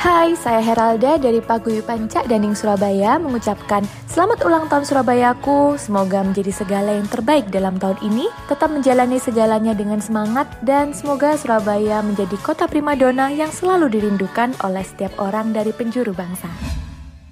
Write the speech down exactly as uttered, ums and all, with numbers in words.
Hai, saya Heralda dari Paguyuban Cak Daning Surabaya mengucapkan selamat ulang tahun Surabayaku. Semoga menjadi segala yang terbaik dalam tahun ini, tetap menjalani segalanya dengan semangat, dan semoga Surabaya menjadi kota primadona yang selalu dirindukan oleh setiap orang dari penjuru bangsa.